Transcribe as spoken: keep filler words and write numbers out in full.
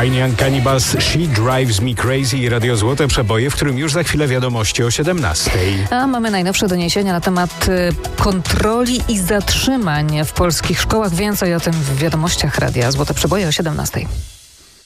Tiny Young Cannibals, She Drives Me Crazy i Radio Złote Przeboje, w którym już za chwilę wiadomości o siedemnastej. A mamy najnowsze doniesienia na temat y, kontroli i zatrzymań w polskich szkołach. Więcej o tym w wiadomościach Radia Złote Przeboje o siedemnastej.